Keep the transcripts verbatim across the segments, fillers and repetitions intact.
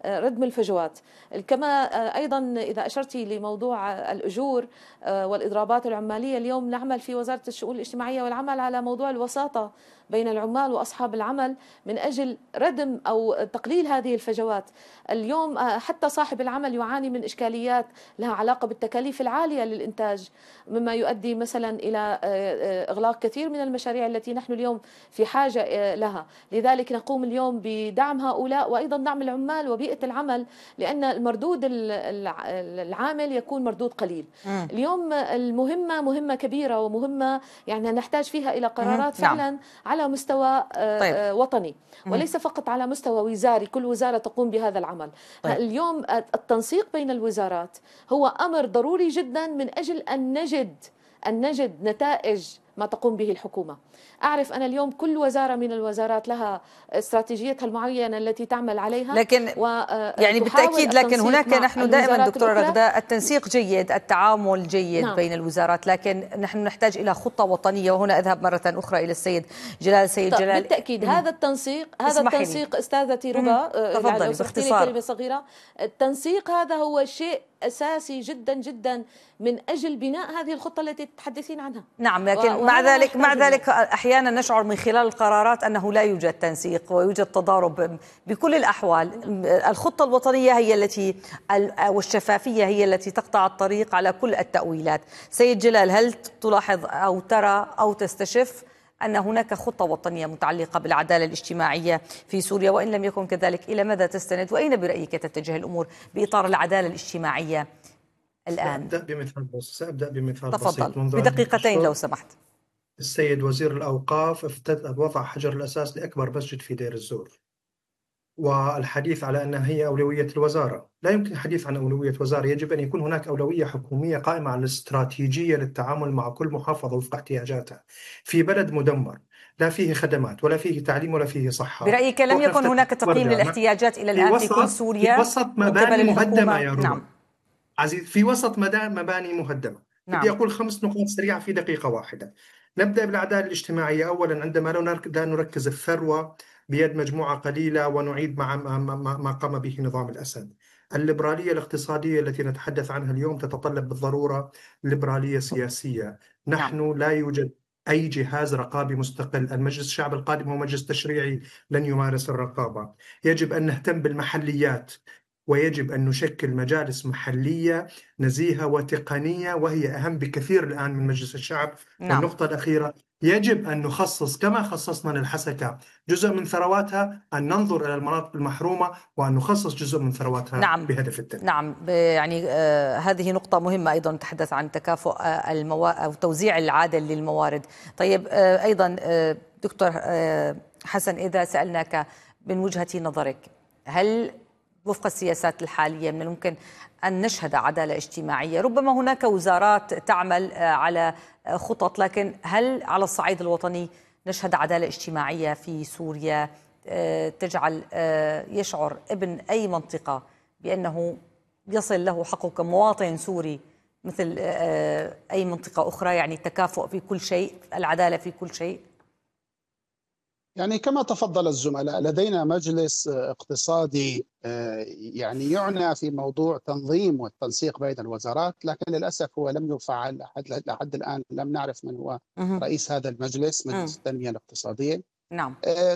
ردم الفجوات. كما أيضا إذا أشرتي لموضوع الأجور والإضرابات العمالية، اليوم نعمل في وزارة الشؤون الاجتماعية والعمل على موضوع الوساطة بين العمال وأصحاب العمل من أجل ردم أو تقليل هذه الفجوات. اليوم حتى صاحب العمل يعاني من إشكاليات لها علاقة بالتكاليف العالية للإنتاج، مما يؤدي مثلا إلى إغلاق كثير من المشاريع التي نحن اليوم في حاجة لها. لذلك نقوم اليوم بدعم هؤلاء وأيضا دعم العمال وبيئة العمل، لأن المردود العامل يكون مردود قليل. م. اليوم المهمة مهمة كبيرة ومهمة يعني نحتاج فيها إلى قرارات فعلا نعم. على مستوى طيب. وطني وليس فقط على مستوى وزاري، كل وزارة تقوم بهذا العمل. طيب. اليوم التنسيق بين الوزارات هو أمر ضروري جدا من أجل أن نجد أن نجد نتائج ما تقوم به الحكومة. أعرف أنا اليوم كل وزارة من الوزارات لها استراتيجيتها المعينة التي تعمل عليها، لكن يعني بالتأكيد لكن هناك نحن دائما دكتورة رغدة التنسيق جيد، التعامل جيد نعم. بين الوزارات، لكن نحن نحتاج إلى خطة وطنية. وهنا أذهب مرة أخرى إلى السيد جلال. سيد جلال بالتأكيد مم. هذا التنسيق هذا التنسيق لي. أستاذتي ربا تفضلي باختصار. كلمة صغيرة. التنسيق هذا هو شيء أساسي جدا جدا من أجل بناء هذه الخطة التي تتحدثين عنها. نعم، لكن مع ذلك مع ذلك أحيانا نشعر من خلال القرارات أنه لا يوجد تنسيق ويوجد تضارب بكل الأحوال. الخطة الوطنية هي التي والشفافية هي التي تقطع الطريق على كل التأويلات. سيد جلال، هل تلاحظ أو ترى أو تستشف أن هناك خطة وطنية متعلقة بالعدالة الاجتماعية في سوريا؟ وإن لم يكن كذلك إلى ماذا تستند؟ وأين برأيك تتجه الأمور بإطار العدالة الاجتماعية الآن؟ سأبدأ بمثال بسيط سأبدأ بمثال تفضل بسيط. منذ بدقيقتين لو سمحت. السيد وزير الأوقاف افتتح وضع حجر الأساس لأكبر مسجد في دير الزور، والحديث على أنها هي أولوية الوزارة. لا يمكن الحديث عن أولوية وزارة، يجب أن يكون هناك أولوية حكومية قائمة على الاستراتيجية للتعامل مع كل محافظة وفق احتياجاتها. في بلد مدمر لا فيه خدمات ولا فيه تعليم ولا فيه صحة، برأيك لم يكن هناك تقييم للاحتياجات إلى الآن في كل سوريا؟ في وسط مباني مهدمة يا رب. نعم. عزيز، في وسط مباني مهدمة. نعم. بدي أقول خمس نقاط سريعة في دقيقة واحدة. نبدأ بالعدالة الاجتماعية. أولا، عندما لا نركز الثروة بيد مجموعة قليلة ونعيد مع ما قام به نظام الأسد. الليبرالية الاقتصادية التي نتحدث عنها اليوم تتطلب بالضرورة ليبرالية سياسية. نحن نعم. لا يوجد أي جهاز رقابي مستقل. المجلس الشعب القادم هو مجلس تشريعي لن يمارس الرقابة. يجب أن نهتم بالمحليات، ويجب أن نشكل مجالس محلية نزيهة وتقنية، وهي أهم بكثير الآن من مجلس الشعب. نعم. والنقطة الأخيرة، يجب أن نخصص كما خصصنا للحسكة جزء من ثرواتها، أن ننظر إلى المناطق المحرومة وأن نخصص جزء من ثرواتها نعم. بهدف التنمية. نعم، يعني آه هذه نقطة مهمة أيضا. نتحدث عن تكافؤ الموارد أو توزيع العادل للموارد. طيب آه أيضا آه دكتور آه حسن، إذا سألناك من وجهة نظرك، هل وفق السياسات الحالية من الممكن أن نشهد عدالة اجتماعية؟ ربما هناك وزارات تعمل على خطط، لكن هل على الصعيد الوطني نشهد عدالة اجتماعية في سوريا تجعل يشعر ابن أي منطقة بأنه يصل له حقه كمواطن سوري مثل أي منطقة أخرى، يعني التكافؤ في كل شيء، العدالة في كل شيء؟ يعني كما تفضل الزملاء، لدينا مجلس اقتصادي يعني يعنى في موضوع تنظيم والتنسيق بين الوزارات، لكن للأسف هو لم يفعل لحد الآن. لم نعرف من هو رئيس هذا المجلس، مجلس التنمية الاقتصادية. نعم.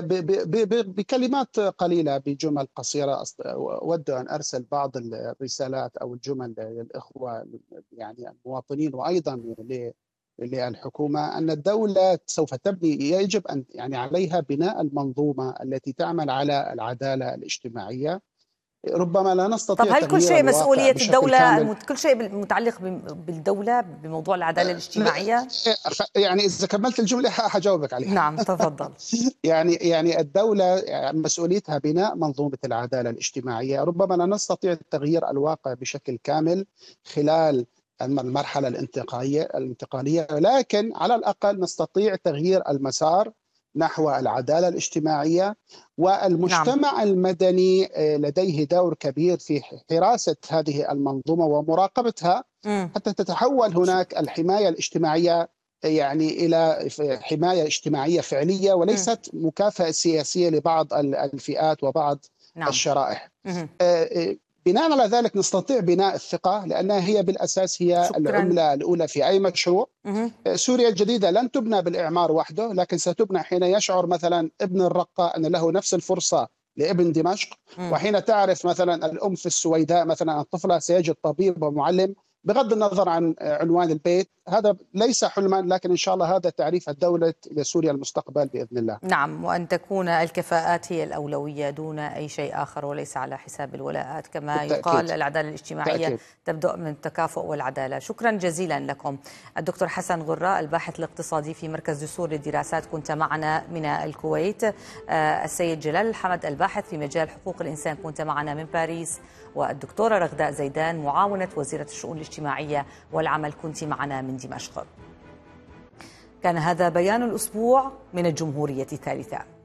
بكلمات قليلة بجمل قصيرة أود أن أرسل بعض الرسالات أو الجمل للإخوة يعني المواطنين وأيضا للحكومة، أن الدولة سوف تبني، يجب أن يعني عليها بناء المنظومة التي تعمل على العدالة الاجتماعية. ربما لا نستطيع. طب هل كل شيء مسؤولية الدولة؟ كل شيء متعلق بالدولة بموضوع العدالة الاجتماعية؟ يعني إذا كملت الجملة حجاوبك عليها. نعم تفضل. يعني يعني الدولة مسؤوليتها بناء منظومة العدالة الاجتماعية. ربما لا نستطيع تغيير الواقع بشكل كامل خلال المرحلة الانتقالية الانتقالية لكن على الأقل نستطيع تغيير المسار نحو العدالة الاجتماعية. والمجتمع نعم. المدني لديه دور كبير في حراسة هذه المنظومة ومراقبتها م. حتى تتحول هناك الحماية الاجتماعية يعني إلى حماية اجتماعية فعلية وليست م. مكافأة سياسية لبعض الفئات وبعض نعم. الشرائح. بناء على ذلك نستطيع بناء الثقة، لأنها هي بالأساس هي شكراً. العملة الأولى في أي مشروع. مه. سوريا الجديدة لن تبنى بالإعمار وحده، لكن ستبنى حين يشعر مثلا ابن الرقة أن له نفس الفرصة لابن دمشق. مه. وحين تعرف مثلا الأم في السويداء مثلا الطفلة سيجد طبيب ومعلم بغض النظر عن عنوان البيت. هذا ليس حلما، لكن إن شاء الله هذا تعريف الدولة لسوريا المستقبل بإذن الله. نعم، وأن تكون الكفاءات هي الأولوية دون أي شيء آخر، وليس على حساب الولاءات كما بالتأكيد. يقال العدالة الاجتماعية بالتأكيد. تبدأ من التكافؤ والعدالة. شكرا جزيلا لكم الدكتور حسن غراء الباحث الاقتصادي في مركز دسور للدراسات، كنت معنا من الكويت. السيد جلال الحمد الباحث في مجال حقوق الإنسان كنت معنا من باريس، والدكتورة رغداء زيدان معاونة وزيرة الشؤون الاجتماعية والعمل كنت معنا من دمشق. كان هذا بيان الأسبوع من الجمهورية الثالثة.